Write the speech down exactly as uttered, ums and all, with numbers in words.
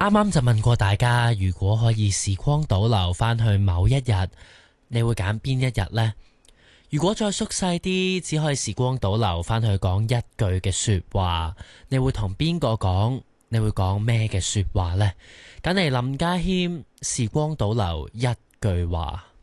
啱啱就問過大家，如果可以時光倒流返去某一日，你會揀邊一日呢？如果再縮細啲，只可以時光倒流返去講一句嘅說話，你會同邊個講？你會講咩嘅說話呢？揀嚟林家謙，時光倒流一句話。